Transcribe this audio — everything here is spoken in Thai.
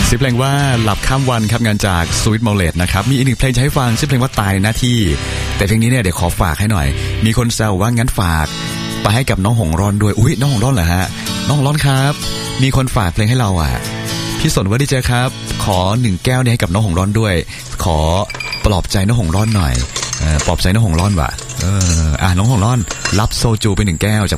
ชื่อเพลงว่าหลับข้ามวันครับงานจาก Sweet Mullet นะครับมีอีกหนึ่งเพลงจะให้ฟังชื่อเพลงว่าตายในหน้าที่แต่เพลงนี้เนี่ยเดี๋ยวขอฝากให้หน่อยมีคนแซวว่างั้นฝากไปให้กับน้องหงร่อนด้วยอุ๊ยน้องหงร่อนเหรอฮะน้องหงร่อนครับมีคนฝากเพลงให้เราอ่ะพี่สนว่าดีเจครับขอ1แก้วนี้ให้กับน้องหงร่อนด้วยขอปลอบใจน้องหงร่อนหน่อยปลอบใจน้องหงร่อนว่ะน้องหงร่อนรับโซจูไป1แก้วจาก